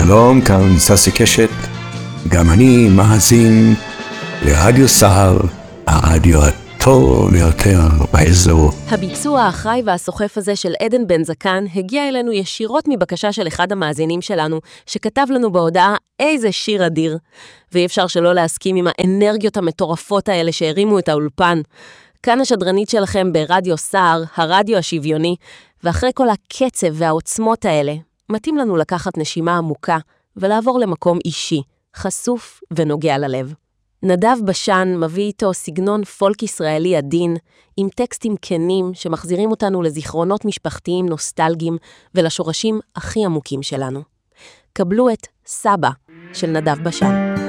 שלום, כאן ססי קשת, גם אני מאזין לרדיו סער, הרדיו הטוב ביותר באזור. הביצוע האחראי והסוחף הזה של עדן בן זקן הגיע אלינו ישירות מבקשה של אחד המאזינים שלנו, שכתב לנו בהודעה איזה שיר אדיר, ואי אפשר שלא להסכים עם האנרגיות המטורפות האלה שהרימו את האולפן. כאן השדרנית שלכם ברדיו סער, הרדיו השוויוני, ואחרי כל הקצב והעוצמות האלה, מתאים לנו לקחת נשימה עמוקה ולעבור למקום אישי, חשוף ונוגע ללב. נדב בשן מביא איתו סגנון פולק ישראלי עדין, עם טקסטים כנים שמחזירים אותנו לזיכרונות משפחתיים נוסטלגיים ולשורשים הכי עמוקים שלנו. קבלו את סבא של נדב בשן.